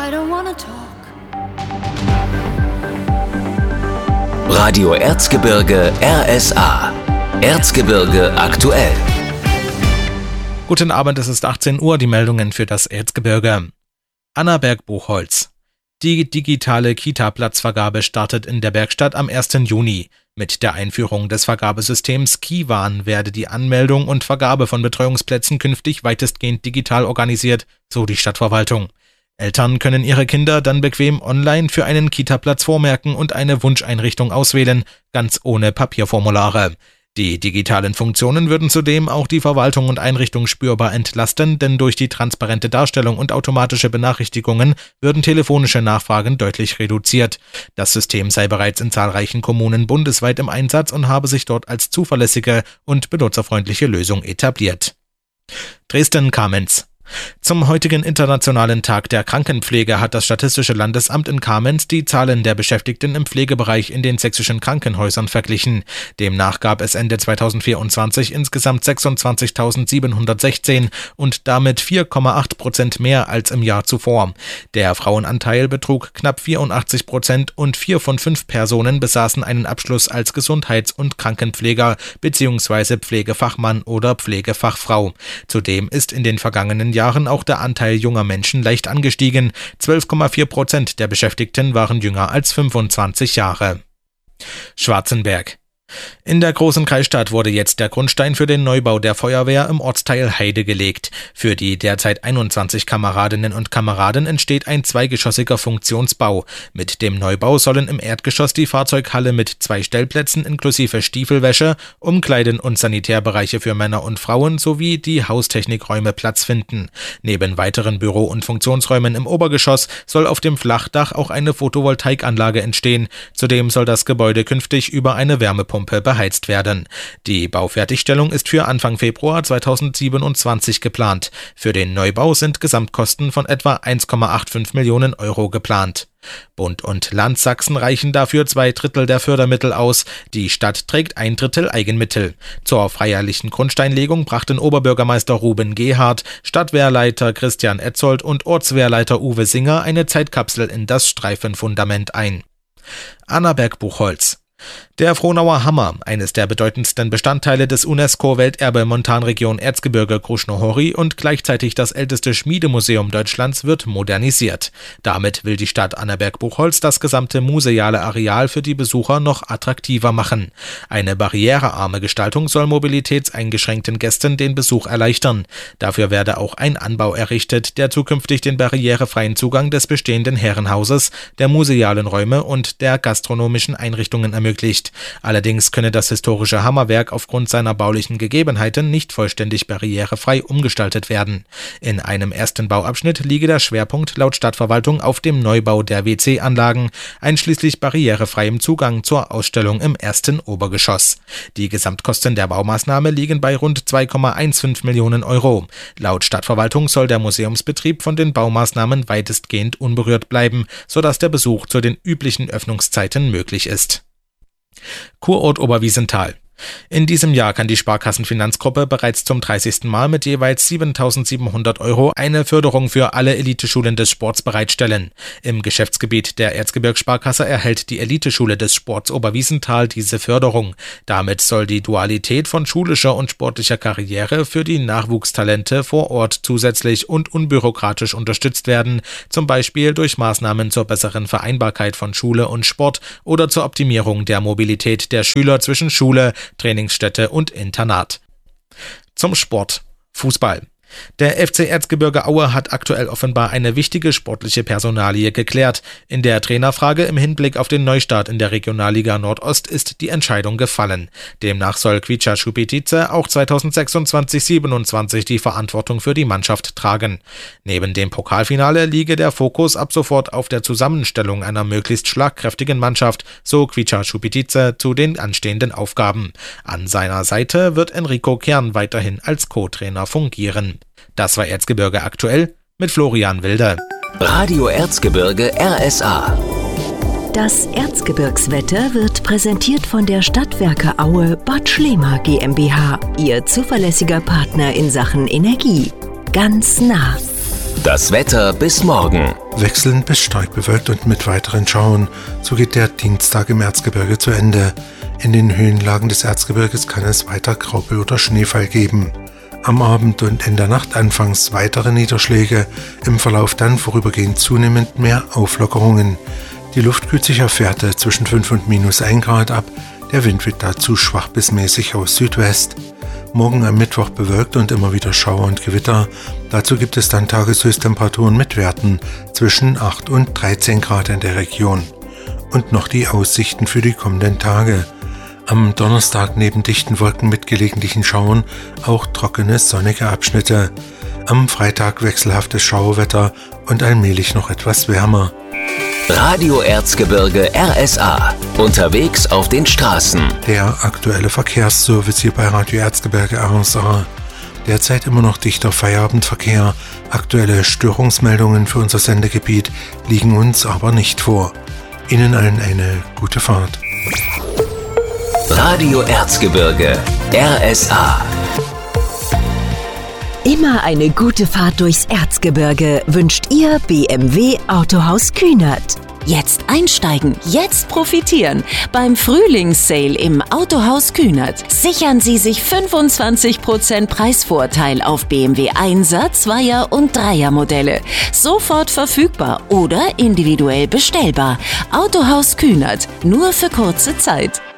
I don't wanna talk. Radio Erzgebirge RSA. Erzgebirge aktuell. Guten Abend, es ist 18 Uhr, die Meldungen für das Erzgebirge. Annaberg-Buchholz. Die digitale Kita-Platzvergabe startet in der Bergstadt am 1. Juni. Mit der Einführung des Vergabesystems Kiwan werde die Anmeldung und Vergabe von Betreuungsplätzen künftig weitestgehend digital organisiert, so die Stadtverwaltung. Eltern können ihre Kinder dann bequem online für einen Kita-Platz vormerken und eine Wunscheinrichtung auswählen, ganz ohne Papierformulare. Die digitalen Funktionen würden zudem auch die Verwaltung und Einrichtung spürbar entlasten, denn durch die transparente Darstellung und automatische Benachrichtigungen würden telefonische Nachfragen deutlich reduziert. Das System sei bereits in zahlreichen Kommunen bundesweit im Einsatz und habe sich dort als zuverlässige und benutzerfreundliche Lösung etabliert. Dresden-Kamenz. Zum heutigen Internationalen Tag der Krankenpflege hat das Statistische Landesamt in Kamenz die Zahlen der Beschäftigten im Pflegebereich in den sächsischen Krankenhäusern verglichen. Demnach gab es Ende 2024 insgesamt 26.716 und damit 4,8% mehr als im Jahr zuvor. Der Frauenanteil betrug knapp 84% und 4 von 5 Personen besaßen einen Abschluss als Gesundheits- und Krankenpfleger bzw. Pflegefachmann oder Pflegefachfrau. Zudem ist in den vergangenen Jahren auch der Anteil junger Menschen leicht angestiegen. 12,4% der Beschäftigten waren jünger als 25 Jahre. Schwarzenberg. In der großen Kreisstadt wurde jetzt der Grundstein für den Neubau der Feuerwehr im Ortsteil Heide gelegt. Für die derzeit 21 Kameradinnen und Kameraden entsteht ein zweigeschossiger Funktionsbau. Mit dem Neubau sollen im Erdgeschoss die Fahrzeughalle mit 2 Stellplätzen inklusive Stiefelwäsche, Umkleiden- und Sanitärbereiche für Männer und Frauen sowie die Haustechnikräume Platz finden. Neben weiteren Büro- und Funktionsräumen im Obergeschoss soll auf dem Flachdach auch eine Photovoltaikanlage entstehen. Zudem soll das Gebäude künftig über eine Wärmepumpe beheizt werden. Die Baufertigstellung ist für Anfang Februar 2027 geplant. Für den Neubau sind Gesamtkosten von etwa 1,85 Millionen Euro geplant. Bund und Land Sachsen reichen dafür 2/3 der Fördermittel aus. Die Stadt trägt 1/3 Eigenmittel. Zur feierlichen Grundsteinlegung brachten Oberbürgermeister Ruben Gehardt, Stadtwehrleiter Christian Etzold und Ortswehrleiter Uwe Singer eine Zeitkapsel in das Streifenfundament ein. Annaberg-Buchholz. Der Frohnauer Hammer, eines der bedeutendsten Bestandteile des UNESCO-Welterbe Montanregion Erzgebirge Krušnohoří und gleichzeitig das älteste Schmiedemuseum Deutschlands, wird modernisiert. Damit will die Stadt Annaberg-Buchholz das gesamte museale Areal für die Besucher noch attraktiver machen. Eine barrierearme Gestaltung soll mobilitätseingeschränkten Gästen den Besuch erleichtern. Dafür werde auch ein Anbau errichtet, der zukünftig den barrierefreien Zugang des bestehenden Herrenhauses, der musealen Räume und der gastronomischen Einrichtungen ermöglichen. Allerdings könne das historische Hammerwerk aufgrund seiner baulichen Gegebenheiten nicht vollständig barrierefrei umgestaltet werden. In einem ersten Bauabschnitt liege der Schwerpunkt laut Stadtverwaltung auf dem Neubau der WC-Anlagen, einschließlich barrierefreiem Zugang zur Ausstellung im ersten Obergeschoss. Die Gesamtkosten der Baumaßnahme liegen bei rund 2,15 Millionen Euro. Laut Stadtverwaltung soll der Museumsbetrieb von den Baumaßnahmen weitestgehend unberührt bleiben, sodass der Besuch zu den üblichen Öffnungszeiten möglich ist. Kurort Oberwiesenthal. In diesem Jahr kann die Sparkassenfinanzgruppe bereits zum 30. Mal mit jeweils 7.700 Euro eine Förderung für alle Eliteschulen des Sports bereitstellen. Im Geschäftsgebiet der Erzgebirgssparkasse erhält die Eliteschule des Sports Oberwiesenthal diese Förderung. Damit soll die Dualität von schulischer und sportlicher Karriere für die Nachwuchstalente vor Ort zusätzlich und unbürokratisch unterstützt werden, zum Beispiel durch Maßnahmen zur besseren Vereinbarkeit von Schule und Sport oder zur Optimierung der Mobilität der Schüler zwischen Schule, Trainingsstätte und Internat. Zum Sport. Fußball. Der FC Erzgebirge Aue hat aktuell offenbar eine wichtige sportliche Personalie geklärt. In der Trainerfrage im Hinblick auf den Neustart in der Regionalliga Nordost ist die Entscheidung gefallen. Demnach soll Kvicha Šupetice auch 2026/27 die Verantwortung für die Mannschaft tragen. Neben dem Pokalfinale liege der Fokus ab sofort auf der Zusammenstellung einer möglichst schlagkräftigen Mannschaft, so Kvicha Šupetice zu den anstehenden Aufgaben. An seiner Seite wird Enrico Kern weiterhin als Co-Trainer fungieren. Das war Erzgebirge aktuell mit Florian Wilde. Radio Erzgebirge RSA. Das Erzgebirgswetter wird präsentiert von der Stadtwerke Aue Bad Schlema GmbH, Ihr zuverlässiger Partner in Sachen Energie. Ganz nah. Das Wetter bis morgen. Wechselnd bis stark bewölkt und mit weiteren Schauern. So geht der Dienstag im Erzgebirge zu Ende. In den Höhenlagen des Erzgebirges kann es weiter Graupel oder Schneefall geben. Am Abend und in der Nacht anfangs weitere Niederschläge, im Verlauf dann vorübergehend zunehmend mehr Auflockerungen. Die Luft kühlt sich auf Werte zwischen 5 und -1 Grad ab, der Wind wird dazu schwach bis mäßig aus Südwest. Morgen am Mittwoch bewölkt und immer wieder Schauer und Gewitter. Dazu gibt es dann Tageshöchsttemperaturen mit Werten zwischen 8 und 13 Grad in der Region. Und noch die Aussichten für die kommenden Tage. Am Donnerstag neben dichten Wolken mit gelegentlichen Schauern auch trockene, sonnige Abschnitte. Am Freitag wechselhaftes Schauerwetter und allmählich noch etwas wärmer. Radio Erzgebirge RSA. Unterwegs auf den Straßen. Der aktuelle Verkehrsservice hier bei Radio Erzgebirge RSA. Derzeit immer noch dichter Feierabendverkehr. Aktuelle Störungsmeldungen für unser Sendegebiet liegen uns aber nicht vor. Ihnen allen eine gute Fahrt. Radio Erzgebirge RSA. Immer eine gute Fahrt durchs Erzgebirge wünscht Ihr BMW Autohaus Kühnert. Jetzt einsteigen, jetzt profitieren. Beim Frühlingssale im Autohaus Kühnert sichern Sie sich 25% Preisvorteil auf BMW 1er, 2er und 3er Modelle. Sofort verfügbar oder individuell bestellbar. Autohaus Kühnert, nur für kurze Zeit.